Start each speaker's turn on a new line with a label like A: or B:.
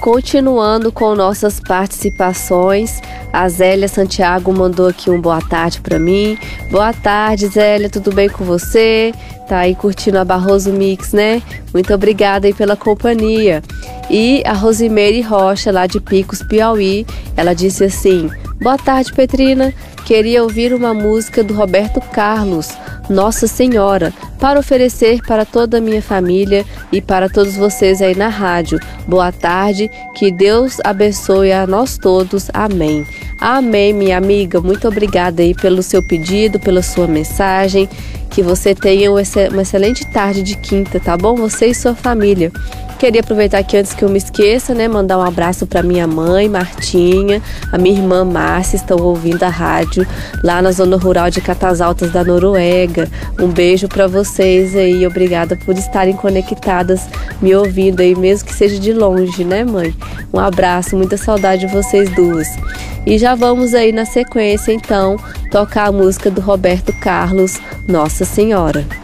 A: continuando com nossas participações, a Zélia Santiago mandou aqui um boa tarde para mim. Boa tarde, Zélia, tudo bem com você? Tá aí curtindo a Barroso Mix, né? Muito obrigada aí pela companhia. E a Rosimeire Rocha, lá de Picos, Piauí, ela disse assim: boa tarde, Petrina. Queria ouvir uma música do Roberto Carlos, Nossa Senhora, para oferecer para toda a minha família e para todos vocês aí na rádio. Boa tarde, que Deus abençoe a nós todos. Amém. Amém, minha amiga. Muito obrigada aí pelo seu pedido, pela sua mensagem. Que você tenha uma excelente tarde de quinta, tá bom? Você e sua família. Queria aproveitar aqui antes que eu me esqueça, né? Mandar um abraço para minha mãe, Martinha, a minha irmã Márcia, estão ouvindo a rádio lá na zona rural de Catas Altas da Noruega. Um beijo para vocês aí, obrigada por estarem conectadas, me ouvindo aí, mesmo que seja de longe, né, mãe? Um abraço, muita saudade de vocês duas. E já vamos aí na sequência, então, tocar a música do Roberto Carlos, Nossa Senhora.